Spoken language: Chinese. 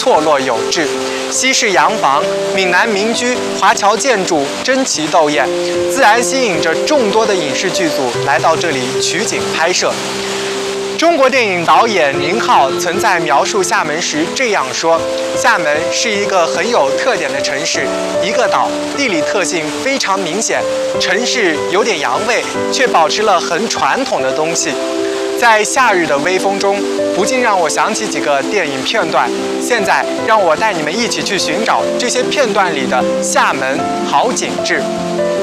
错落有致。西式洋房、闽南民居、华侨建筑争奇斗艳，自然吸引着众多的影视剧组来到这里取景拍摄。中国电影导演宁浩曾在描述厦门时这样说：“厦门是一个很有特点的城市，一个岛，地理特性非常明显，城市有点洋味，却保持了很传统的东西。”在夏日的微风中，不禁让我想起几个电影片段。现在，让我带你们一起去寻找这些片段里的厦门好景致。